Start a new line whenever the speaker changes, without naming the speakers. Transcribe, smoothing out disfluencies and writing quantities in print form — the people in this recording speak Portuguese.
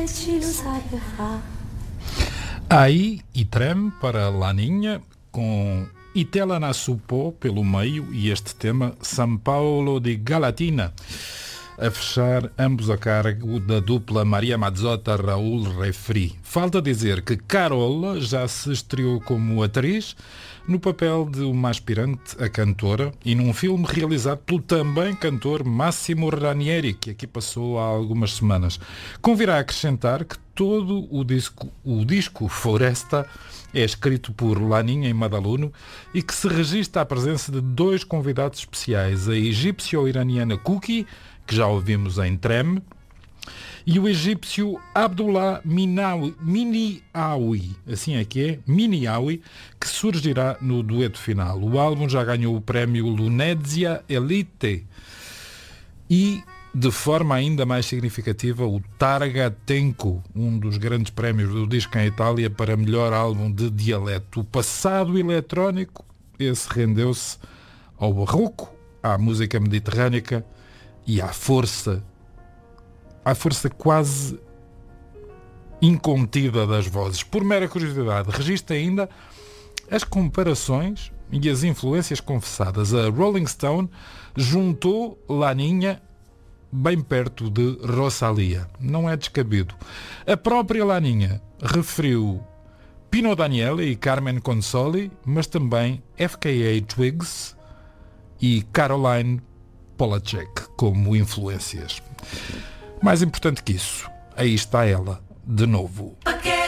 destino saberá.
Aí e treme para Laninha, com Itela na Supô pelo meio e este tema São Paulo de Galatina, a fechar ambos a cargo da dupla Maria Mazzotta-Raul Refri. Falta dizer que Carola já se estreou como atriz no papel de uma aspirante a cantora e num filme realizado pelo também cantor Massimo Ranieri, que aqui passou há algumas semanas. Convirá acrescentar que todo o disco Foresta é escrito por Laninha e Madaluno e que se registra a presença de dois convidados especiais, a egípcio-iraniana Cookie, que já ouvimos em Treme, e o egípcio Abdullah Miniawi, assim é que é, Miniawi, que surgirá no dueto final. O álbum já ganhou o prémio Lunezia Elite e, de forma ainda mais significativa, o Targa Tenco, um dos grandes prémios do disco em Itália para melhor álbum de dialeto. O passado eletrónico, esse rendeu-se ao barroco, à música mediterrânica e à força quase incontida das vozes. Por mera curiosidade, registra ainda as comparações e as influências confessadas. A Rolling Stone juntou Laninha bem perto de Rosalía. Não é descabido. A própria Laninha referiu Pino Daniele e Carmen Consoli, mas também FKA Twigs e Caroline Polachek como influências. Mais importante que isso, aí está ela, de novo.